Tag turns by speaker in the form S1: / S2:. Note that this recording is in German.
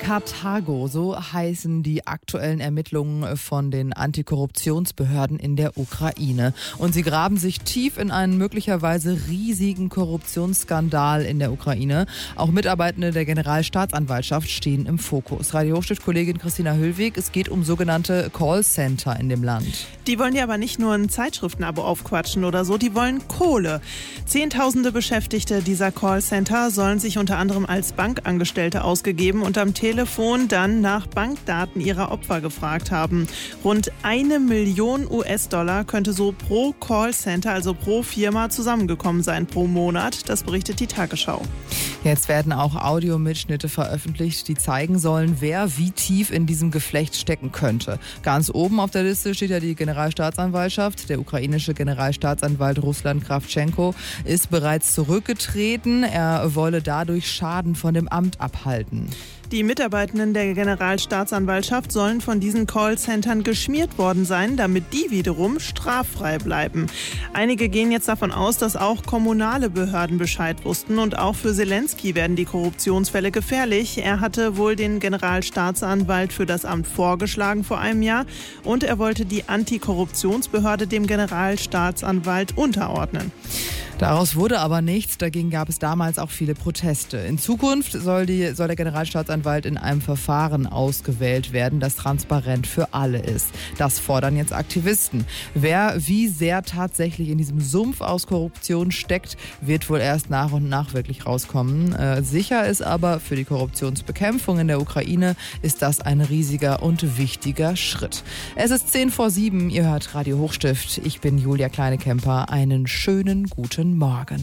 S1: Karthago, so heißen die aktuellen Ermittlungen von den Antikorruptionsbehörden in der Ukraine. Und sie graben sich tief in einen möglicherweise riesigen Korruptionsskandal in der Ukraine. Auch Mitarbeitende der Generalstaatsanwaltschaft stehen im Fokus. Radio Hochstift-Kollegin Christina Höllweg, es geht um sogenannte Callcenter in dem Land.
S2: Die wollen ja aber nicht nur ein Zeitschriftenabo aufquatschen oder so, die wollen Kohle. Zehntausende Beschäftigte dieser Callcenter sollen sich unter anderem als Bankangestellte ausgegeben und am Telefon dann nach Bankdaten ihrer Opfer gefragt haben. Rund 1 Million US-Dollar könnte so pro Callcenter, also pro Firma, zusammengekommen sein pro Monat. Das berichtet die Tagesschau.
S1: Jetzt werden auch Audiomitschnitte veröffentlicht, die zeigen sollen, wer wie tief in diesem Geflecht stecken könnte. Ganz oben auf der Liste steht ja die Generalstaatsanwaltschaft. Der ukrainische Generalstaatsanwalt Ruslan Kravchenko ist bereits zurückgetreten. Er wolle dadurch Schaden von dem Amt abhalten.
S2: Die Mitarbeitenden der Generalstaatsanwaltschaft sollen von diesen Callcentern geschmiert worden sein, damit die wiederum straffrei bleiben. Einige gehen jetzt davon aus, dass auch kommunale Behörden Bescheid wussten und auch für Zelensky werden die Korruptionsfälle gefährlich. Er hatte wohl den Generalstaatsanwalt für das Amt vorgeschlagen vor einem Jahr und er wollte die Antikorruptionsbehörde dem Generalstaatsanwalt unterordnen.
S1: Daraus wurde aber nichts, dagegen gab es damals auch viele Proteste. In Zukunft soll der Generalstaatsanwalt in einem Verfahren ausgewählt werden, das transparent für alle ist. Das fordern jetzt Aktivisten. Wer wie sehr tatsächlich in diesem Sumpf aus Korruption steckt, wird wohl erst nach und nach wirklich rauskommen. Sicher ist aber, für die Korruptionsbekämpfung in der Ukraine ist das ein riesiger und wichtiger Schritt. Es ist 6:50, ihr hört Radio Hochstift. Ich bin Julia Kleinekemper. Einen schönen guten Morgen.